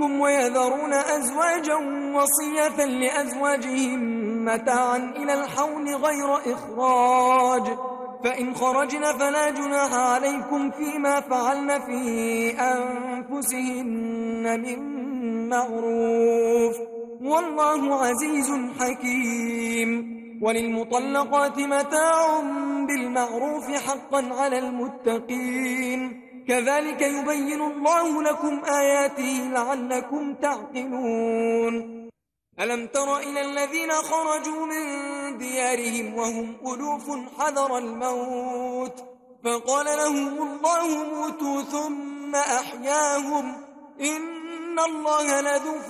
منكم ويذرون أزواجا وصية لأزواجهم متاعا إلى الحول غير إخراج، فإن خرجن فلا جناح عليكم فيما فعلن في أنفسهن من معروف، والله عزيز حكيم. وللمطلقات متاع بالمعروف حقا على المتقين، كذلك يبين الله لكم آياته لعلكم تعقلون. ألم تر إلى الذين خرجوا من ديارهم وهم ألوف حذر الموت فقال لهم الله موتوا ثم أحياهم إن الله لذو